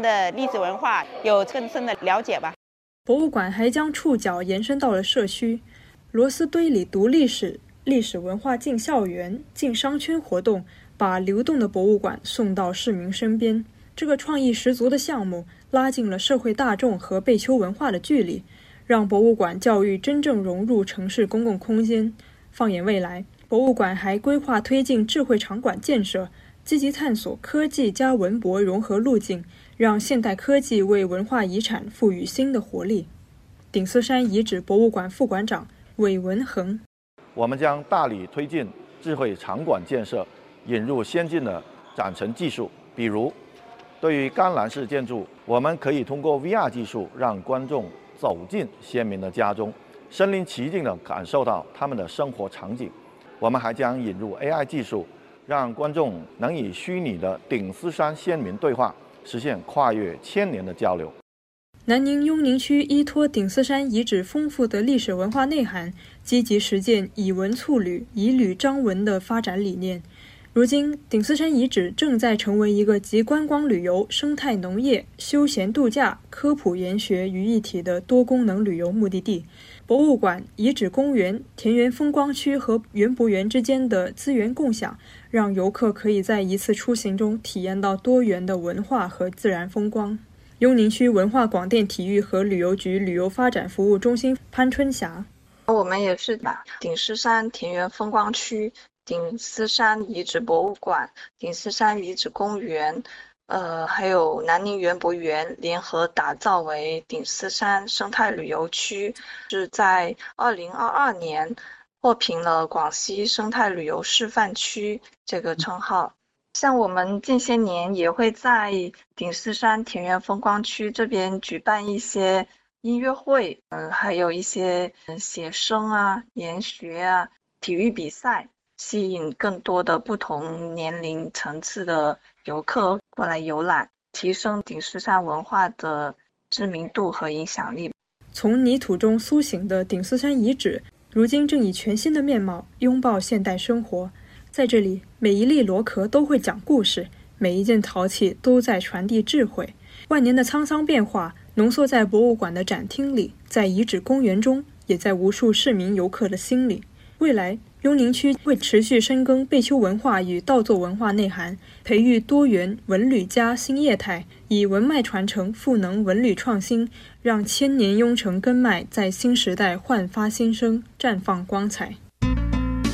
的历史文化有更深的了解吧。 博物馆还将触角延伸到了社区，螺丝堆里读历史、历史文化进校园、进商圈活动，把流动的博物馆送到市民身边。这个创意十足的项目拉近了社会大众和贝丘文化的距离，让博物馆教育真正融入城市公共空间。放眼未来，博物馆还规划推进智慧场馆建设，积极探索科技加文博融合路径，让现代科技为文化遗产赋予新的活力。顶思山遗址博物馆副馆长韦文恒： 我们将大力推进智慧场馆建设，引入先进的展陈技术，比如对于干栏式建筑，我们可以通过 VR 技术让观众走进先民的家中，身临其境地感受到他们的生活场景。我们还将引入 AI 技术，让观众能与虚拟的顶思山先民对话，实现跨越千年的交流。 南宁雍宁区依托顶思山遗址丰富的历史文化内涵，积极实践以文促旅、以旅彰文的发展理念。如今，顶思山遗址正在成为一个集观光旅游、生态农业、休闲度假、科普研学于一体的多功能旅游目的地。博物馆、遗址公园、田园风光区和园博园之间的资源共享，让游客可以在一次出行中体验到多元的文化和自然风光。雍宁区文化广电体育和旅游局旅游发展服务中心潘春霞： 我们也是把顶思山田园风光区、顶思山遗址博物馆、顶思山遗址公园，还有南宁园博园联合打造为顶思山生态旅游区，是在2022年获评了广西生态旅游示范区这个称号。像我们近些年也会在顶思山田园风光区这边举办一些音乐会，还有一些写生啊、研学啊、体育比赛，吸引更多的不同年龄层次的游客过来游览，提升顶思山文化的知名度和影响力。 从泥土中苏醒的顶思山遗址，如今正以全新的面貌拥抱现代生活。在这里，每一粒螺壳都会讲故事，每一件陶器都在传递智慧。万年的沧桑变化浓缩在博物馆的展厅里，在遗址公园中，也在无数市民游客的心里。未来，雍宁区会持续深耕贝丘文化与稻作文化内涵，培育多元文旅加新业态，以文脉传承赋能文旅创新，让千年雍城根脉在新时代焕发新生，绽放光彩。